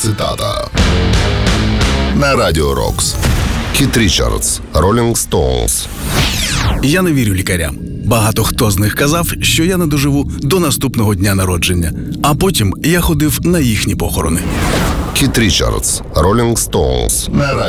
цитата. На Радіо Рокс. Кіт Річардс, Rolling Stones. Я не вірю лікарям. Багато хто з них казав, що я не доживу до наступного дня народження. А потім я ходив на їхні похорони. Кіт Річардс, Rolling Stones. На